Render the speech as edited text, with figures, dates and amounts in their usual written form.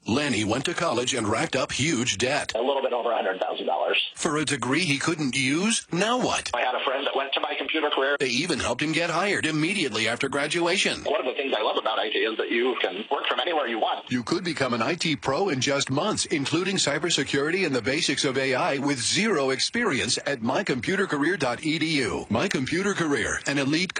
Lenny went to college and racked up huge debt. A little bit over $100,000. For a degree he couldn't use? Now what? I had a friend that went to My Computer Career. They even helped him get hired immediately after graduation. One of the things I love about IT is that you can work from anywhere you want. You could become an IT pro in just months, including cybersecurity and the basics of AI with zero experience at mycomputercareer.edu. My Computer Career, an elite